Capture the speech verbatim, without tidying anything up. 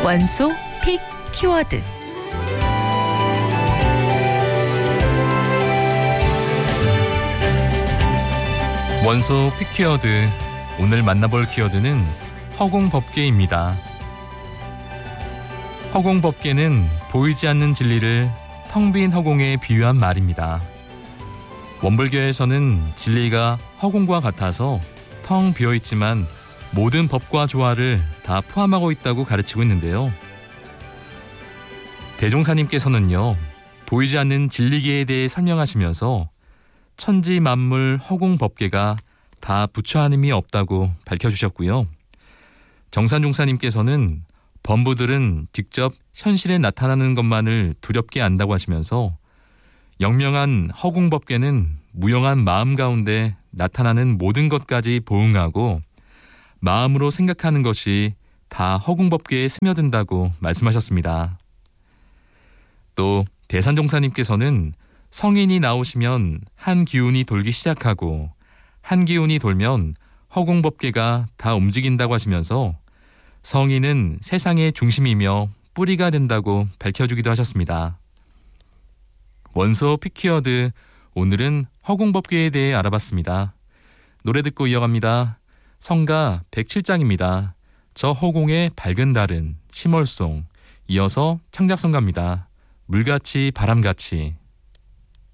원소 픽 키워드. 원소 픽 키워드. 오늘 만나볼 키워드는 허공법계입니다. 허공법계는 보이지 않는 진리를 텅 빈 허공에 비유한 말입니다. 원불교에서는 진리가 허공과 같아서 텅 비어있지만 모든 법과 조화를 다 포함하고 있다고 가르치고 있는데요. 대종사님께서는요, 보이지 않는 진리계에 대해 설명하시면서 천지 만물 허공법계가 다 부처하님이 없다고 밝혀주셨고요. 정산종사님께서는 범부들은 직접 현실에 나타나는 것만을 두렵게 안다고 하시면서 영명한 허공법계는 무영한 마음 가운데 나타나는 모든 것까지 보응하고 마음으로 생각하는 것이 다 허공법계에 스며든다고 말씀하셨습니다. 또 대산종사님께서는 성인이 나오시면 한 기운이 돌기 시작하고 한 기운이 돌면 허공법계가 다 움직인다고 하시면서 성인은 세상의 중심이며 뿌리가 된다고 밝혀주기도 하셨습니다. 원소 픽키워드, 오늘은 허공법계에 대해 알아봤습니다. 노래 듣고 이어갑니다. 성가 백칠 장입니다. 저 허공의 밝은 달은 심월송. 이어서 창작성가입니다. 물같이 바람같이.